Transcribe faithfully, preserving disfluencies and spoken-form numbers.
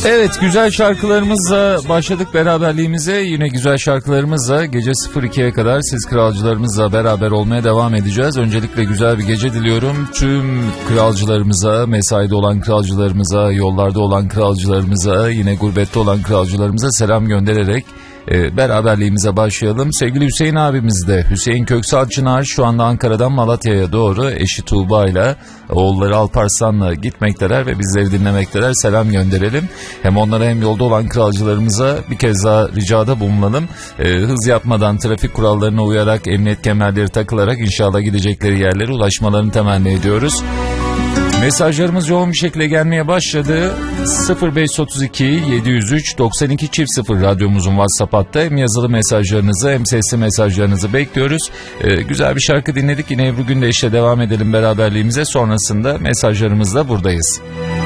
Evet, güzel şarkılarımızla başladık beraberliğimize. Yine güzel şarkılarımızla gece sıfır ikiye kadar siz kralcılarımızla beraber olmaya devam edeceğiz. Öncelikle güzel bir gece diliyorum. Tüm kralcılarımıza, mesaide olan kralcılarımıza, yollarda olan kralcılarımıza, yine gurbette olan kralcılarımıza selam göndererek E, beraberliğimize başlayalım. Sevgili Hüseyin abimiz de, Hüseyin Köksal Çınar şu anda Ankara'dan Malatya'ya doğru eşi Tuğba ile oğulları Alparslan'la gitmekteler ve bizleri dinlemekteler. Selam gönderelim. Hem onlara hem yolda olan kralcılarımıza bir kez daha ricada bulunalım. E, hız yapmadan, trafik kurallarına uyarak, emniyet kemerleri takılarak inşallah gidecekleri yerlere ulaşmalarını temenni ediyoruz. Mesajlarımız yoğun bir şekilde gelmeye başladı. sıfır beş otuz iki yedi yüz üç doksan iki çift sıfır radyomuzun WhatsApp hattı. Hem yazılı mesajlarınızı hem sesli mesajlarınızı bekliyoruz. Ee, güzel bir şarkı dinledik. Yine Ebru Gündeş'le devam edelim beraberliğimize. Sonrasında mesajlarımızla buradayız.